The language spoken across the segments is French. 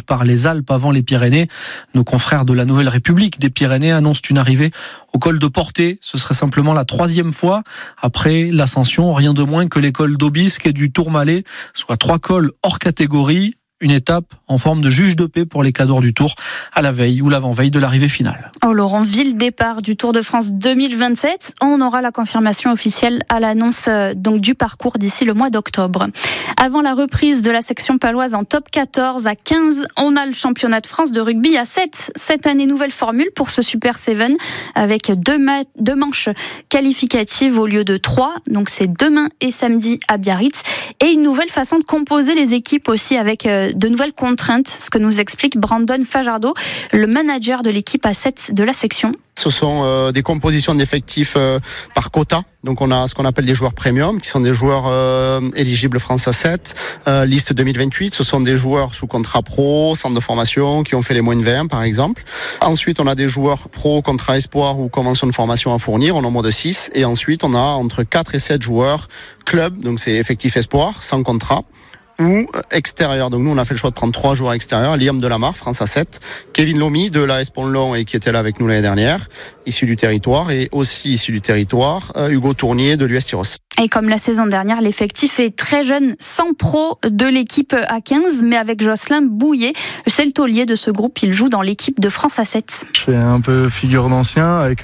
par les Alpes avant les Pyrénées. Nos confrères de la Nouvelle République des Pyrénées annoncent une arrivée au col de Portet. Ce serait simplement la 3e fois après l'ascension, rien de moins que les cols d'Aubisque et du Tourmalet, soit 3 cols hors catégorie. Une étape en forme de juge de paix pour les cadors du Tour à la veille ou l'avant-veille de l'arrivée finale. Laurent, ville départ du Tour de France 2027. On aura la confirmation officielle à l'annonce donc du parcours d'ici le mois d'octobre. Avant la reprise de la section paloise en top 14 à 15, on a le championnat de France de rugby à 7. Cette année, nouvelle formule pour ce Super 7 avec deux manches qualificatives au lieu de 3. Donc c'est demain et samedi à Biarritz. Et une nouvelle façon de composer les équipes aussi avec de nouvelles contraintes, ce que nous explique Brandon Fajardo, le manager de l'équipe A7 de la section. Ce sont des compositions d'effectifs par quota. Donc on a ce qu'on appelle des joueurs premium, qui sont des joueurs éligibles France A7, liste 2028. Ce sont des joueurs sous contrat pro, centre de formation, qui ont fait les moins de 20 par exemple. Ensuite on a des joueurs pro, contrat espoir ou convention de formation à fournir, au nombre de 6. Et ensuite on a entre 4 et 7 joueurs club, donc c'est effectif espoir, sans contrat, ou extérieur. Donc nous on a fait le choix de prendre 3 joueurs extérieurs. Liam Delamare, France A7, Kevin Lomy de l'AS Pont-Long et qui était là avec nous l'année dernière, issu du territoire, et aussi issu du territoire, Hugo Tournier de l'US Tyros. Et comme la saison dernière, l'effectif est très jeune, 100 pros de l'équipe A15, mais avec Jocelyn Bouillet, c'est le taulier de ce groupe, il joue dans l'équipe de France A7. Je fais un peu figure d'ancien avec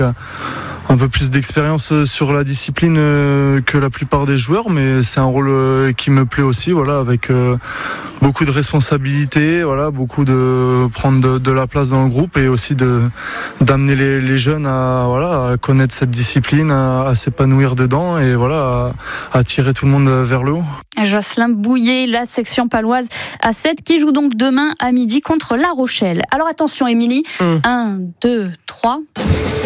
un peu plus d'expérience sur la discipline que la plupart des joueurs, mais c'est un rôle qui me plaît aussi, voilà, avec beaucoup de responsabilités, voilà, beaucoup de prendre de la place dans le groupe et aussi d'amener les jeunes à connaître cette discipline, à s'épanouir dedans et voilà, à tirer tout le monde vers le haut. Jocelyn Bouillet, la section paloise A7 qui joue donc demain à midi contre La Rochelle. Alors attention Émilie, 1, 2, 3...